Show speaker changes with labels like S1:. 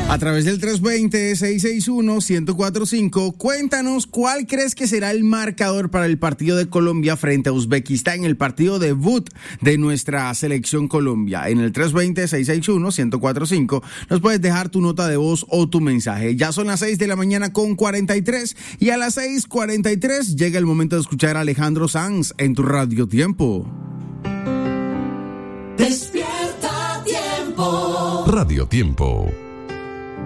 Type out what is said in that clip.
S1: A través del 320-661-1045, cuéntanos cuál crees que será el marcador para el partido de Colombia frente a Uzbekistán, el partido debut de nuestra selección Colombia. En el 320-661-1045 nos puedes dejar tu nota de voz o tu mensaje. Ya son las 6 de la mañana con 43 y a las 6:43 llega el momento de escuchar a Alejandro Sanz en tu Radio Tiempo.
S2: Despierta Tiempo.
S3: Radio Tiempo.